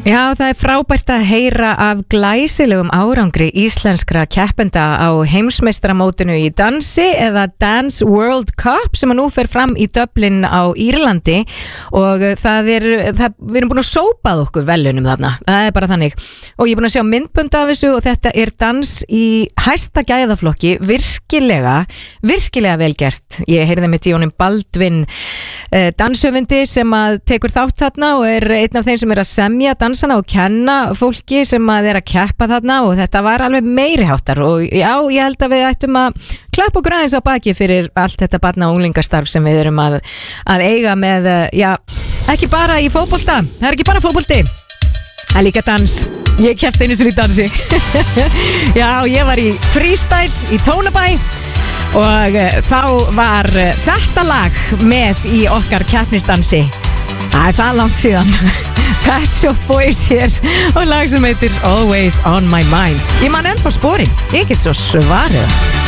Já, það frábært að heyra af glæsilegum árangri íslenskra keppenda á heimsmeistaramótinu í dansi eða Dance World Cup sem að nú fer fram í Dublin á Írlandi og við erum búin að sópað okkur velunum þarna, það bara þannig og ég er búin að sjá myndbönd af þessu og þetta dans í hæsta gæðaflokki virkilega vel gert. Ég heyrði mitt í honum Baldvin danshöfundi sem að tekur þátt þarna og einn af þeim sem að semja dansana og kenna fólki sem að að keppa þarna og þetta var alveg meiriháttar og já, ég held að við ættum að klappa okkur aðeins á baki fyrir allt þetta barna- og unglingastarf sem við erum að eiga með, já, ekki bara í fótbolta, það ekki bara fótbolti, það líka dans. Ég keppti einu sinni í dansi. Já, ég var í freestyle í Tónabæ og þá var þetta lag með í okkar keppnisdansi. Það er langt síðan. Pet Shop Boys hér og lag sem heitir Always on my mind. Ég man ennþá sporin, ég get svo svarið.